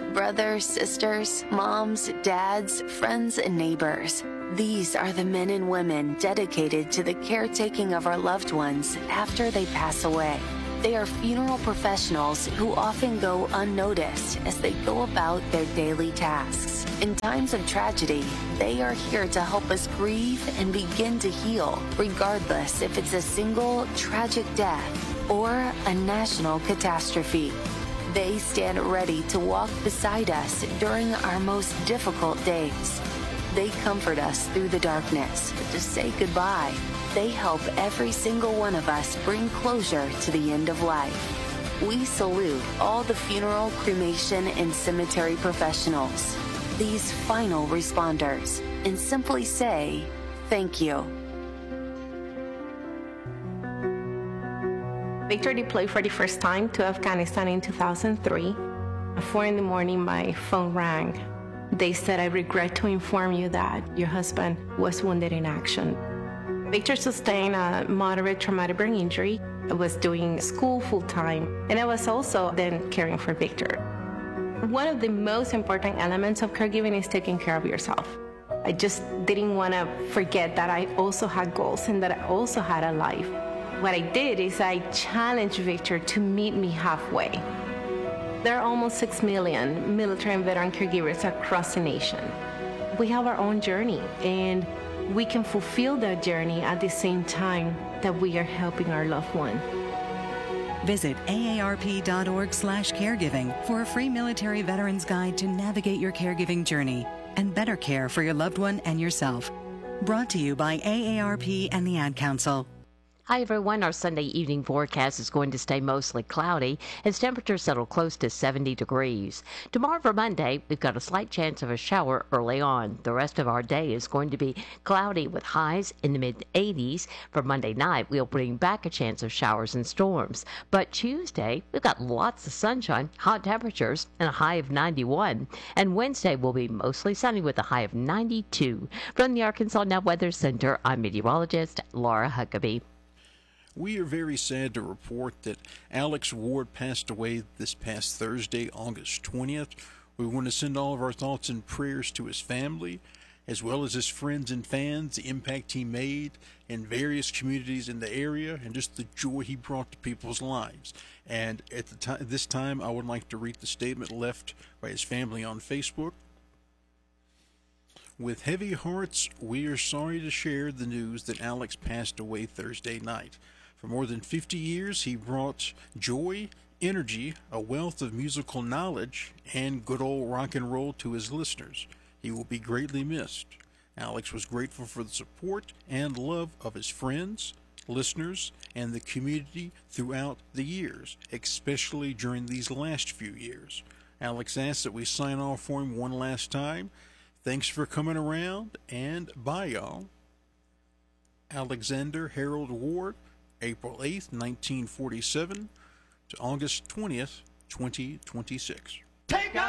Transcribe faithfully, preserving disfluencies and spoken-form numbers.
Brothers, sisters, moms, dads, friends, and neighbors. These are the men and women dedicated to the caretaking of our loved ones after they pass away. They are funeral professionals who often go unnoticed as they go about their daily tasks. In times of tragedy, they are here to help us grieve and begin to heal, regardless if it's a single tragic death or a national catastrophe. They stand ready to walk beside us during our most difficult days. They comfort us through the darkness, but to say goodbye, they help every single one of us bring closure to the end of life. We salute all the funeral, cremation, and cemetery professionals, these final responders, and simply say, thank you. Victor deployed for the first time to Afghanistan in two thousand three. At four in the morning, my phone rang. They said, I regret to inform you that your husband was wounded in action. Victor sustained a moderate traumatic brain injury. I was doing school full-time, and I was also then caring for Victor. One of the most important elements of caregiving is taking care of yourself. I just didn't want to forget that I also had goals and that I also had a life. What I did is I challenged Victor to meet me halfway. There are almost six million military and veteran caregivers across the nation. We have our own journey, and we can fulfill that journey at the same time that we are helping our loved one. Visit A A R P dot org slash caregiving for a free military veterans guide to navigate your caregiving journey and better care for your loved one and yourself. Brought to you by A A R P and the Ad Council. Hi, everyone. Our Sunday evening forecast is going to stay mostly cloudy as temperatures settle close to seventy degrees. Tomorrow for Monday, we've got a slight chance of a shower early on. The rest of our day is going to be cloudy with highs in the mid eighties. For Monday night, we'll bring back a chance of showers and storms. But Tuesday, we've got lots of sunshine, hot temperatures, and a high of ninety-one. And Wednesday will be mostly sunny with a high of ninety-two. From the Arkansas Now Weather Center, I'm meteorologist Laura Huckabee. We are very sad to report that Alex Ward passed away this past Thursday, August twentieth. We want to send all of our thoughts and prayers to his family, as well as his friends and fans, the impact he made in various communities in the area, and just the joy he brought to people's lives. And at the time, this time, I would like to read the statement left by his family on Facebook. With heavy hearts, we are sorry to share the news that Alex passed away Thursday night. For more than fifty years, he brought joy, energy, a wealth of musical knowledge, and good old rock and roll to his listeners. He will be greatly missed. Alex was grateful for the support and love of his friends, listeners, and the community throughout the years, especially during these last few years. Alex asks that we sign off for him one last time. Thanks for coming around, and bye, y'all. Alexander Harold Ward, April eighth, nineteen forty-seven to August twentieth, twenty twenty-six. Take out